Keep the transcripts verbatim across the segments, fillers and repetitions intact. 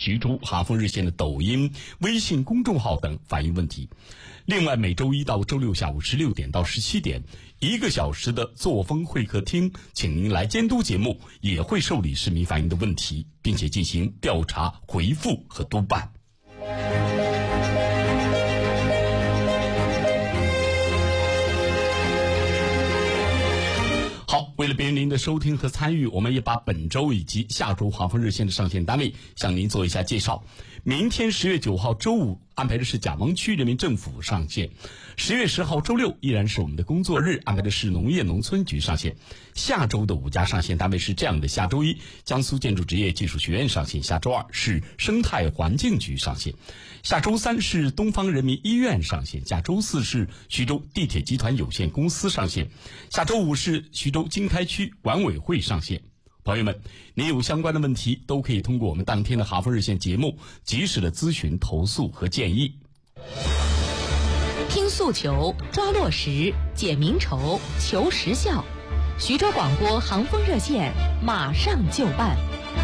徐州哈风热线的抖音、微信公众号等反映问题。另外，每周一到周六下午十六点到十七点，一个小时的作风会客厅，请您来监督节目，也会受理市民反映的问题，并且进行调查、回复和督办。好，为了便于您的收听和参与，我们也把本周以及下周哈风热线的上线单位向您做一下介绍。明天十月九号周五安排的是甲蒙区人民政府上线，十月十号周六依然是我们的工作日，安排的是农业农村局上线。下周的五家上线单位是这样的：下周一江苏建筑职业技术学院上线，下周二是生态环境局上线，下周三是东方人民医院上线，下周四是徐州地铁集团有限公司上线，下周五是徐州经开区管委会上线。朋友们，您有相关的问题都可以通过我们当天的哈风热线节目及时的咨询、投诉和建议。 听诉求，抓落实，解民愁，求实效。徐州广播航风热线马上就办。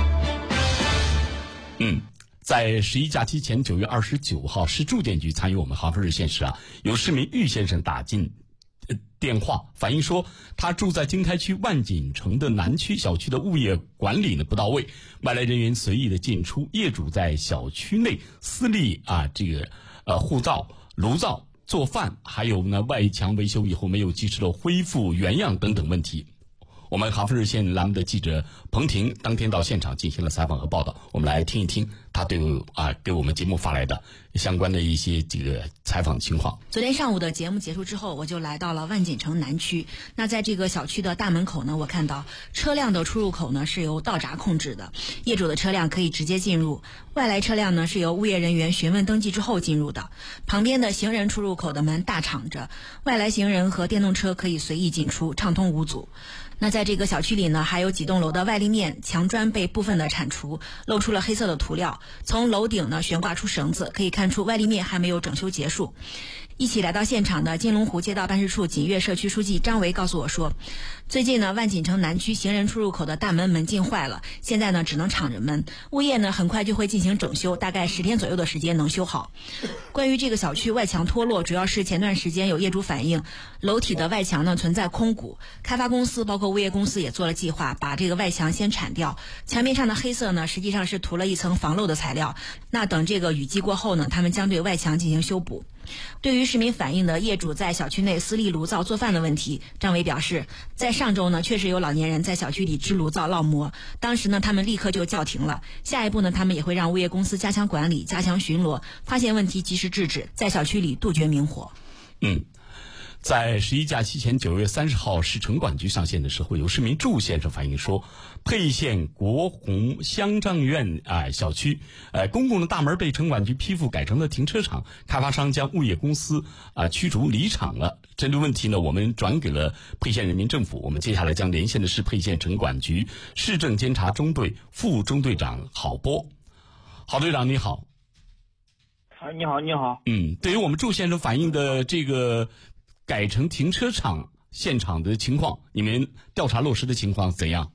嗯。在十一假期前，九月二十九号，市住建局参与我们哈风热线时啊，有市民玉先生打进呃电话反映说，他住在经开区万锦城的南区小区的物业管理呢不到位，外来人员随意的进出，业主在小区内私立啊这个呃护灶、炉灶、做饭，还有呢外墙维修以后没有及时的恢复原样等等问题。我们哈风热线栏目的记者彭婷当天到现场进行了采访和报道，我们来听一听他对啊给我们节目发来的相关的一些这个采访情况。 昨天上午的节目结束之后，我就来到了万锦城南区。那在这个小区的大门口呢，我看到车辆的出入口呢是由道闸控制的，业主的车辆可以直接进入，外来车辆呢是由物业人员询问登记之后进入的。旁边的行人出入口的门大敞着，外来行人和电动车可以随意进出，畅通无阻。那在这个小区里呢，还有几栋楼的外立面墙砖被部分的铲除，露出了黑色的涂料，从楼顶呢悬挂出绳子，可以看出外立面还没有整修结束。一起来到现场的金龙湖街道办事处锦悦社区书记张维告诉我说，最近呢万锦城南区行人出入口的大门门禁坏了，现在呢只能敞着门，物业呢很快就会进行整修，大概十天左右的时间能修好。关于这个小区外墙脱落，主要是前段时间有业主反映楼体的外墙呢存在空鼓，开发公司包括物业公司也做了计划，把这个外墙先铲掉，墙面上的黑色呢实际上是涂了一层防漏的材料，那等这个雨季过后呢，他们将对外墙进行修补。对于市民反映的业主在小区内私立炉灶做饭的问题，张伟表示，在上周呢，确实有老年人在小区里支炉灶烙馍，当时呢，他们立刻就叫停了。下一步呢，他们也会让物业公司加强管理、加强巡逻，发现问题及时制止，在小区里杜绝明火。 嗯。在十一假期前，九月三十号市城管局上线的时候，有市民祝先生反映说，沛县国宏乡丈院啊、呃、小区，呃公共的大门被城管局批复改成了停车场，开发商将物业公司啊、呃、驱逐离场了。针对问题呢，我们转给了沛县人民政府，我们接下来将连线的是沛县城管局市政监察中队副中队长郝波。郝队长你好。 啊，你好，你好。 嗯，对于我们祝先生反映的这个改成停车场现场的情况，你们调查落实的情况怎样？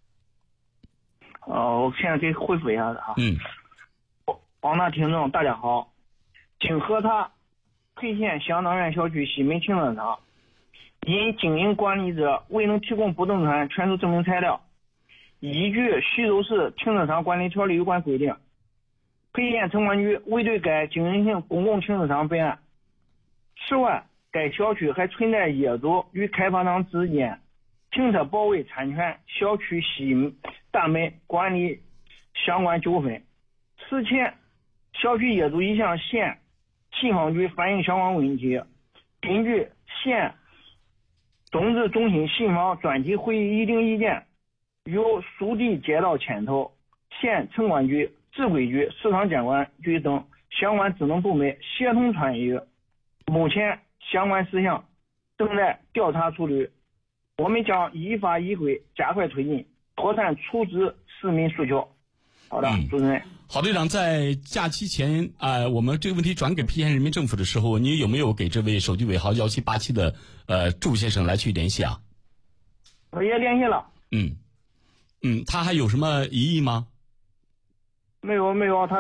呃，我现在给回复一下子哈。 嗯。 广大听众大家好，经核查，沛县乡丈院小区西门停车场因经营管理者未能提供不动产权属证明材料，依据徐州市停车场管理条例有关规定，沛县城管局未对该经营性公共停车场备案。此外，该小区还存在业主与开发商之间停车保卫产权、小区西大门管理相关纠纷。此前，小区业主已向县信访局反映相关问题，根据县种子中心信访专题会议议定意见，由属地街道牵头，县城管局、治规局、市场监管局等相关职能部门协同参与。目前相关事项正在调查处理，我们将依法依规加快推进，妥善处置市民诉求。好的， 嗯、 主任。 郝队长，在假期前啊、呃，我们这个问题转给沛县人民政府的时候，你有没有给这位手机尾号幺七八七的呃祝先生来去联系啊？ 我也联系了。 嗯嗯，他还有什么异议吗？ 没有没有，他